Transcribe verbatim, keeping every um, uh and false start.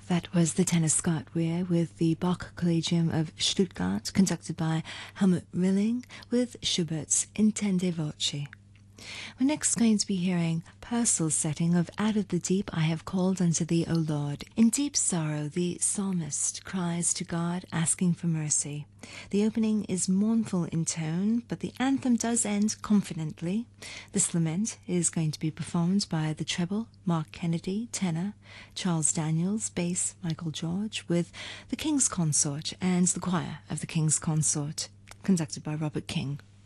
That was the tenor Scott Weir with the Bach Collegium of Stuttgart, conducted by Helmut Rilling with Schubert's Intende Voce. We're next going to be hearing Purcell's setting of Out of the Deep I Have Called Unto Thee, O Lord. In deep sorrow, the psalmist cries to God, asking for mercy. The opening is mournful in tone, but the anthem does end confidently. This lament is going to be performed by the treble, Mark Kennedy, tenor, Charles Daniels, bass, Michael George, with the King's Consort and the choir of the King's Consort, conducted by Robert King.